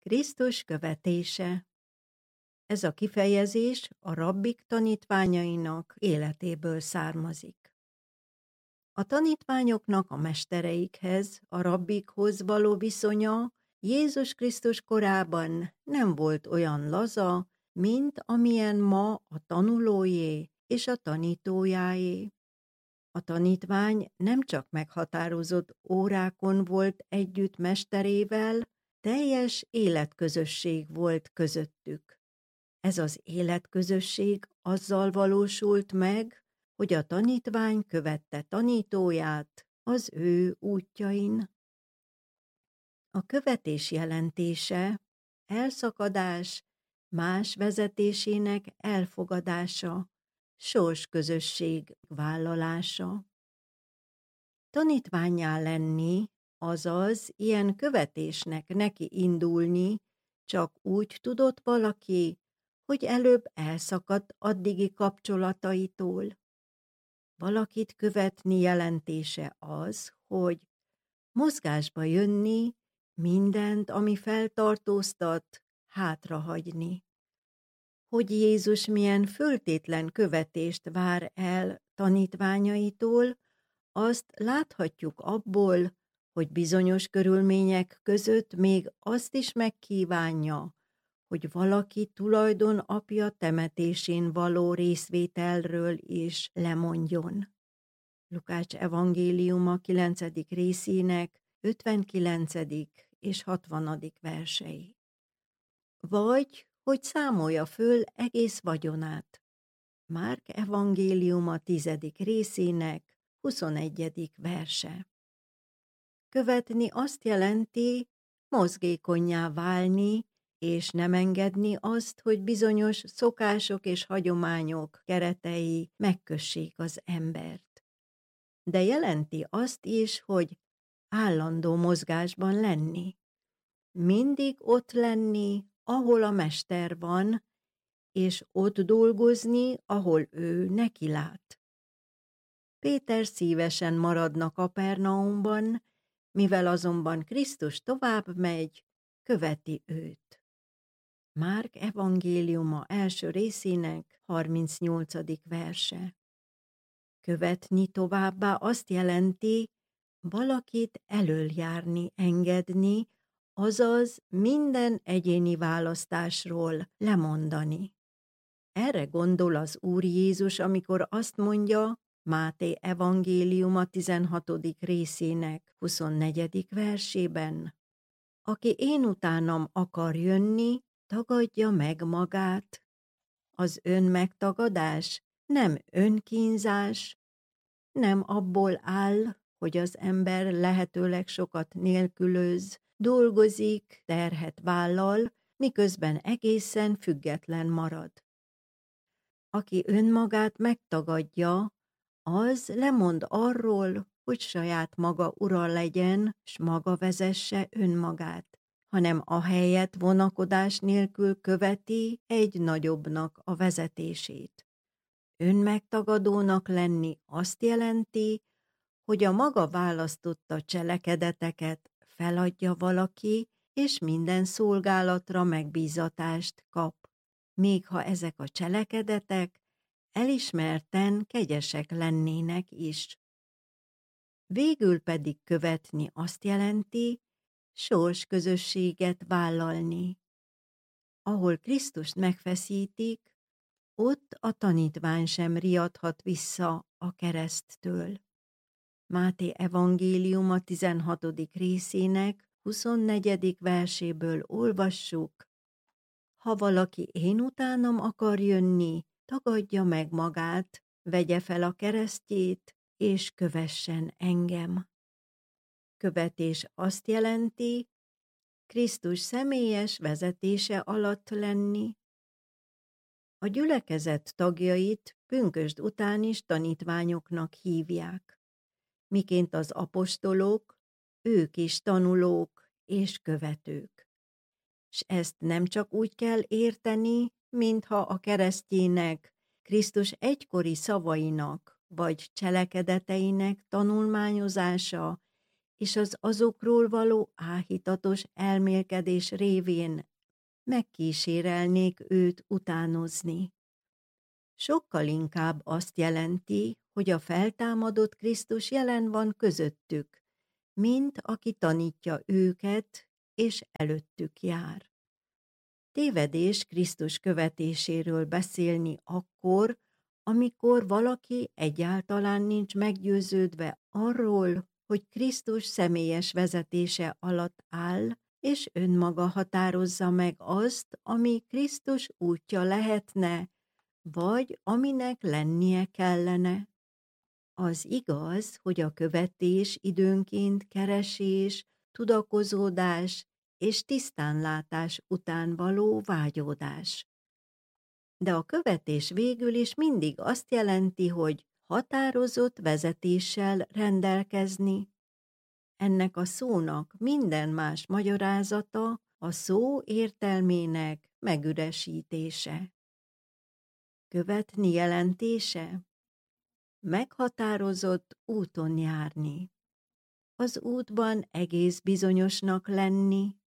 Krisztus követése. Ez a kifejezés a rabbik tanítványainak életéből származik. A tanítványoknak a mestereikhez, a rabbikhoz való viszonya Jézus Krisztus korában nem volt olyan laza, mint amilyen ma a tanulójé és a tanítójáé. A tanítvány nem csak meghatározott órákon volt együtt mesterével, teljes életközösség volt közöttük. Ez az életközösség azzal valósult meg, hogy a tanítvány követte tanítóját az ő útjain. A követés jelentése, elszakadás, más vezetésének elfogadása, sorsközösség vállalása. Tanítvánnyá lenni, azaz ilyen követésnek neki indulni, csak úgy tudott valaki, hogy előbb elszakadt addigi kapcsolataitól. Valakit követni jelentése az, hogy mozgásba jönni, mindent, ami feltartóztat, hátrahagyni. Hogy Jézus milyen föltétlen követést vár el tanítványaitól, azt láthatjuk abból, hogy bizonyos körülmények között még azt is megkívánja, hogy valaki tulajdon apja temetésén való részvételről is lemondjon. Lukács evangéliuma 9. részének 59. és 60. versei. Vagy, hogy számolja föl egész vagyonát. Márk evangéliuma 10. részének 21. verse. Követni azt jelenti, mozgékonnyá válni, és nem engedni azt, hogy bizonyos szokások és hagyományok keretei megkössék az embert. De jelenti azt is, hogy állandó mozgásban lenni. Mindig ott lenni, ahol a mester van, és ott dolgozni, ahol ő neki lát. Péter szívesen maradna Kapernaumban, mivel azonban Krisztus tovább megy, követi őt. Márk evangéliuma első részének 38. verse. Követni továbbá azt jelenti, valakit elöljárni, engedni, azaz minden egyéni választásról lemondani. Erre gondol az Úr Jézus, amikor azt mondja, Máté evangéliuma 16. részének 24. versében, aki én utánam akar jönni, tagadja meg magát. Az önmegtagadás nem önkínzás, nem abból áll, hogy az ember lehetőleg sokat nélkülöz, dolgozik, terhet vállal, miközben egészen független marad. Aki önmagát megtagadja, az lemond arról, hogy saját maga ura legyen, s maga vezesse önmagát, hanem ahelyett vonakodás nélkül követi egy nagyobbnak a vezetését. Önmegtagadónak lenni azt jelenti, hogy a maga választotta cselekedeteket feladja valaki, és minden szolgálatra megbízatást kap, még ha ezek a cselekedetek elismerten kegyesek lennének is. Végül pedig követni azt jelenti, sorsközösséget vállalni. Ahol Krisztust megfeszítik, ott a tanítvány sem riadhat vissza a kereszttől. Máté evangéliuma 16. részének 24. verséből olvassuk, ha valaki én utánam akar jönni, tagadja meg magát, vegye fel a keresztjét, és kövessen engem. Követés azt jelenti, Krisztus személyes vezetése alatt lenni. A gyülekezet tagjait pünkösd után is tanítványoknak hívják. Miként az apostolok, ők is tanulók és követők. S ezt nem csak úgy kell érteni, mintha a keresztjének, Krisztus egykori szavainak vagy cselekedeteinek tanulmányozása és az azokról való áhítatos elmélkedés révén megkísérelnék őt utánozni. Sokkal inkább azt jelenti, hogy a feltámadott Krisztus jelen van közöttük, mint aki tanítja őket, és előttük jár. Tévedés Krisztus követéséről beszélni akkor, amikor valaki egyáltalán nincs meggyőződve arról, hogy Krisztus személyes vezetése alatt áll, és önmaga határozza meg azt, ami Krisztus útja lehetne, vagy aminek lennie kellene. Az igaz, hogy a követés időnként keresés, tudakozódás és tisztánlátás után való vágyódás. De a követés végül is mindig azt jelenti, hogy határozott vezetéssel rendelkezni. Ennek a szónak minden más magyarázata a szó értelmének megüresítése. Követni jelentése? Meghatározott úton járni. Az útban egész bizonyosnak lenni,